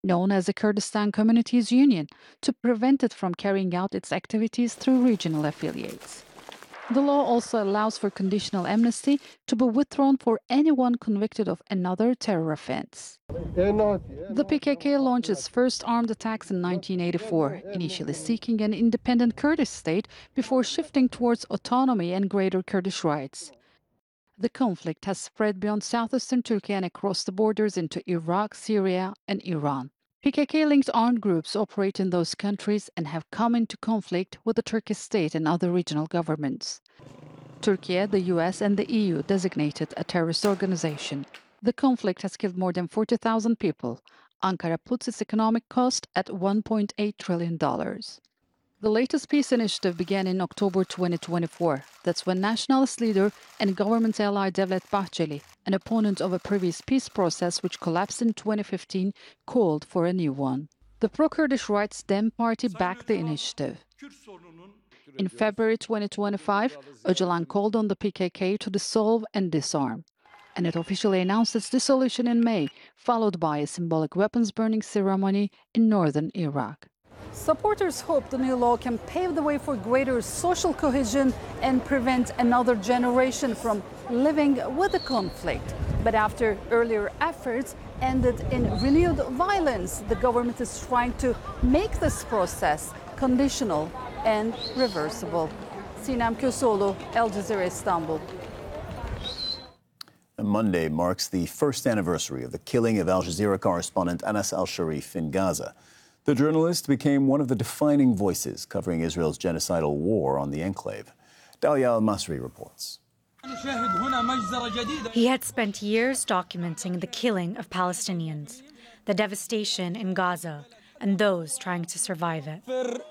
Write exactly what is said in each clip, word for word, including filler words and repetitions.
known as the Kurdistan Communities Union, to prevent it from carrying out its activities through regional affiliates. The law also allows for conditional amnesty to be withdrawn for anyone convicted of another terror offense. The P K K launched its first armed attacks in nineteen eighty-four, initially seeking an independent Kurdish state before shifting towards autonomy and greater Kurdish rights. The conflict has spread beyond southeastern Turkey and across the borders into Iraq, Syria, and Iran. P K K-linked armed groups operate in those countries and have come into conflict with the Turkish state and other regional governments. Turkey, the U S, and the E U designated a terrorist organization. The conflict has killed more than forty thousand people. Ankara puts its economic cost at one point eight trillion dollars. The latest peace initiative began in October twenty twenty-four. That's when nationalist leader and government ally Devlet Bahçeli, an opponent of a previous peace process which collapsed in twenty fifteen, called for a new one. The pro-Kurdish Rights Dem Party backed the initiative. In February twenty twenty-five, Öcalan called on the P K K to dissolve and disarm. And it officially announced its dissolution in May, followed by a symbolic weapons burning ceremony in northern Iraq. Supporters hope the new law can pave the way for greater social cohesion and prevent another generation from living with the conflict. But after earlier efforts ended in renewed violence, the government is trying to make this process conditional and reversible. Sinem Köseoğlu, Al Jazeera, Istanbul. Monday marks the first anniversary of the killing of Al Jazeera correspondent Anas al-Sharif in Gaza. The journalist became one of the defining voices covering Israel's genocidal war on the enclave. Dalia Al-Masri reports. He had spent years documenting the killing of Palestinians, the devastation in Gaza, and those trying to survive it.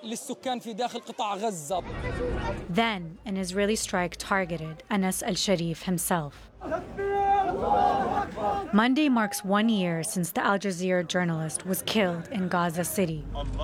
Then, an Israeli strike targeted Anas al-Sharif himself. Monday marks one year since the Al Jazeera journalist was killed in Gaza City.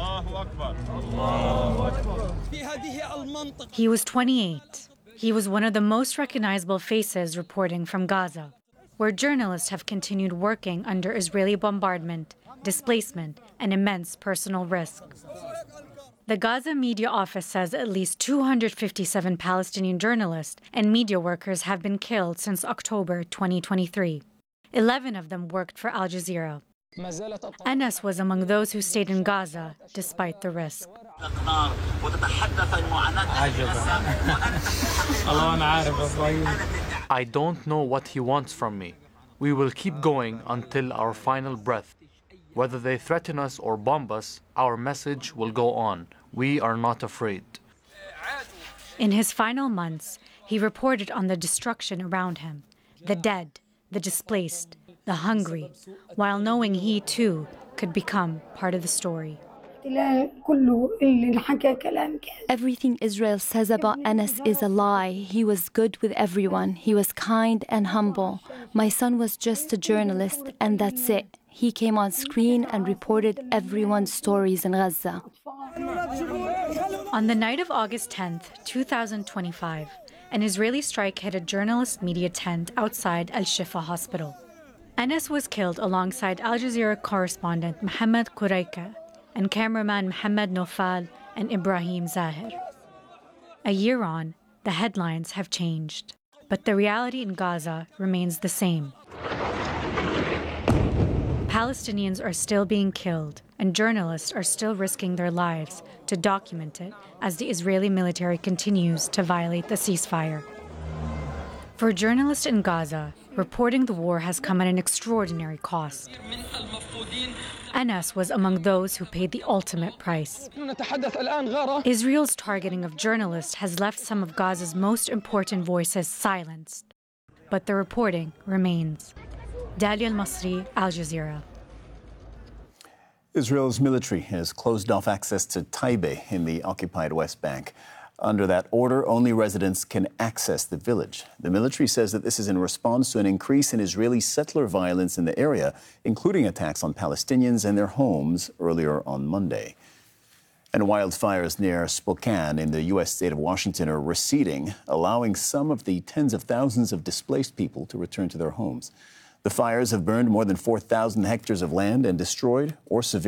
He was twenty-eight. He was one of the most recognizable faces reporting from Gaza, where journalists have continued working under Israeli bombardment, displacement, and immense personal risk. The Gaza Media Office says at least two hundred fifty-seven Palestinian journalists and media workers have been killed since October twenty twenty-three. Eleven of them worked for Al Jazeera. Anas was among those who stayed in Gaza despite the risk. I don't know what he wants from me. We will keep going until our final breath. Whether they threaten us or bomb us, our message will go on. We are not afraid. In his final months, he reported on the destruction around him, the dead, the displaced, the hungry, while knowing he too could become part of the story. Everything Israel says about Anas is a lie. He was good with everyone. He was kind and humble. My son was just a journalist, and that's it. He came on screen and reported everyone's stories in Gaza. On the night of August tenth, two thousand twenty-five, an Israeli strike hit a journalist media tent outside Al-Shifa hospital. Anas was killed alongside Al Jazeera correspondent Mohammed Quraika and cameraman Mohammed Nofal and Ibrahim Zahir. A year on, the headlines have changed, but the reality in Gaza remains the same. Palestinians are still being killed, and journalists are still risking their lives to document it as the Israeli military continues to violate the ceasefire. For journalists in Gaza, reporting the war has come at an extraordinary cost. Anas was among those who paid the ultimate price. Israel's targeting of journalists has left some of Gaza's most important voices silenced, but the reporting remains. Dalia Al-Masri, Al Jazeera. Israel's military has closed off access to Taibe in the occupied West Bank. Under that order, only residents can access the village. The military says that this is in response to an increase in Israeli settler violence in the area, including attacks on Palestinians and their homes earlier on Monday. And wildfires near Spokane in the U S state of Washington are receding, allowing some of the tens of thousands of displaced people to return to their homes. The fires have burned more than four thousand hectares of land and destroyed or severely